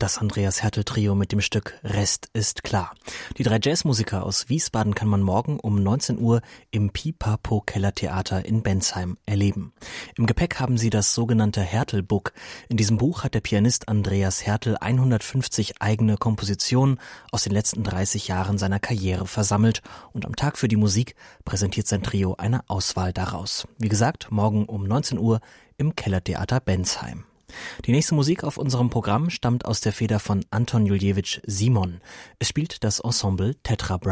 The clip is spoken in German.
Das Andreas Hertel Trio mit dem Stück Rest ist klar. Die 3 Jazzmusiker aus Wiesbaden kann man morgen um 19 Uhr im Pipapo Kellertheater in Bensheim erleben. Im Gepäck haben sie das sogenannte Hertel-Book. In diesem Buch hat der Pianist Andreas Hertel 150 eigene Kompositionen aus den letzten 30 Jahren seiner Karriere versammelt und am Tag für die Musik präsentiert sein Trio eine Auswahl daraus. Wie gesagt, morgen um 19 Uhr im Kellertheater Bensheim. Die nächste Musik auf unserem Programm stammt aus der Feder von Anton Juljewitsch Simon. Es spielt das Ensemble Tetra